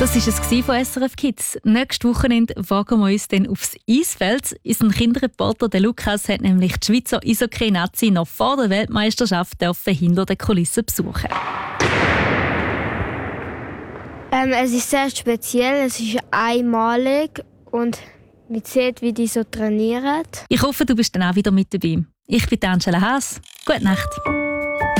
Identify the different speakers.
Speaker 1: Das war es von SRF Kids. Nächstes Wochenende wagen wir uns dann aufs Eisfeld. Unser Kinderreporter der Lukas hat nämlich die Schweizer Eishockey-Nazi noch vor der Weltmeisterschaft hinter den Kulissen besuchen.
Speaker 2: Es ist sehr speziell, es ist einmalig und man sieht, wie die so trainieren.
Speaker 1: Ich hoffe, du bist dann auch wieder mit dabei. Ich bin Angela Haas. Gute Nacht.